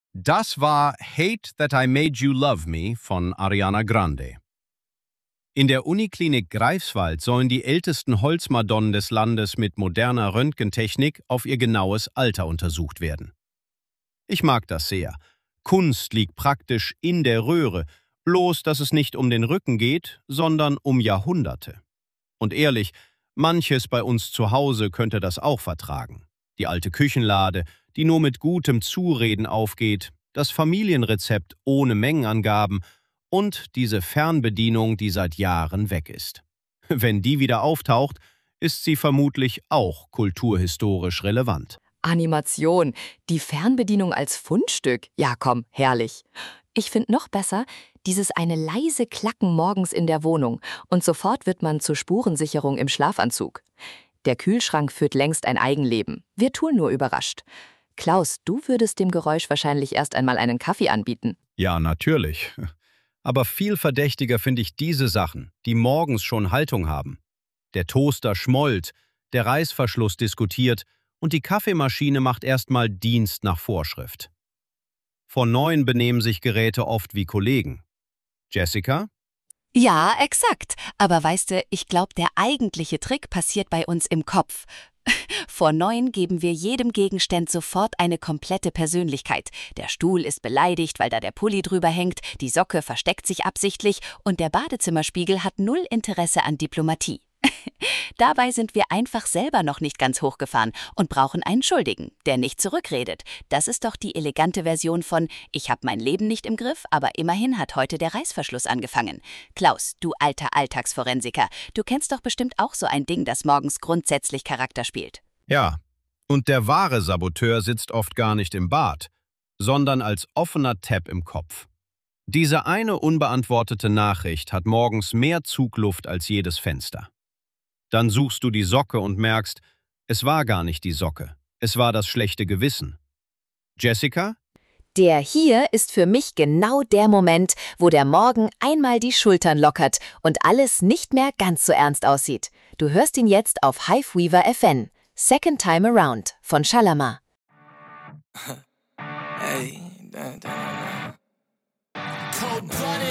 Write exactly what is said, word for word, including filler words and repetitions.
Das war Hate That I Made You Love Me von Ariana Grande. In der Uniklinik Greifswald sollen die ältesten Holzmadonnen des Landes mit moderner Röntgentechnik auf ihr genaues Alter untersucht werden. Ich mag das sehr. Kunst liegt praktisch in der Röhre, bloß dass es nicht um den Rücken geht, sondern um Jahrhunderte. Und ehrlich, manches bei uns zu Hause könnte das auch vertragen. Die alte Küchenlade, die nur mit gutem Zureden aufgeht, das Familienrezept ohne Mengenangaben und diese Fernbedienung, die seit Jahren weg ist. Wenn die wieder auftaucht, ist sie vermutlich auch kulturhistorisch relevant. Animation, die Fernbedienung als Fundstück. Ja komm, herrlich. Ich finde noch besser, dieses eine leise Klacken morgens in der Wohnung und sofort wird man zur Spurensicherung im Schlafanzug. Der Kühlschrank führt längst ein Eigenleben. Wir tun nur überrascht. Klaus, du würdest dem Geräusch wahrscheinlich erst einmal einen Kaffee anbieten. Ja, natürlich. Aber viel verdächtiger finde ich diese Sachen, die morgens schon Haltung haben. Der Toaster schmollt, der Reißverschluss diskutiert und die Kaffeemaschine macht erstmal Dienst nach Vorschrift. Vor neun benehmen sich Geräte oft wie Kollegen. Jessica? Ja, exakt. Aber weißt du, ich glaube, der eigentliche Trick passiert bei uns im Kopf. Vor neun geben wir jedem Gegenstand sofort eine komplette Persönlichkeit. Der Stuhl ist beleidigt, weil da der Pulli drüber hängt, die Socke versteckt sich absichtlich und der Badezimmerspiegel hat null Interesse an Diplomatie. Dabei sind wir einfach selber noch nicht ganz hochgefahren und brauchen einen Schuldigen, der nicht zurückredet. Das ist doch die elegante Version von „Ich habe mein Leben nicht im Griff, aber immerhin hat heute der Reißverschluss angefangen“. Klaus, du alter Alltagsforensiker, du kennst doch bestimmt auch so ein Ding, das morgens grundsätzlich Charakter spielt. Ja, und der wahre Saboteur sitzt oft gar nicht im Bad, sondern als offener Tab im Kopf. Diese eine unbeantwortete Nachricht hat morgens mehr Zugluft als jedes Fenster. Dann suchst du die Socke und merkst, es war gar nicht die Socke, es war das schlechte Gewissen. Jessica? Der hier ist für mich genau der Moment, wo der Morgen einmal die Schultern lockert und alles nicht mehr ganz so ernst aussieht. Du hörst ihn jetzt auf Hiveweaver F M. Second Time Around von Shalama. Hey, da, da, da. Cold-blooded.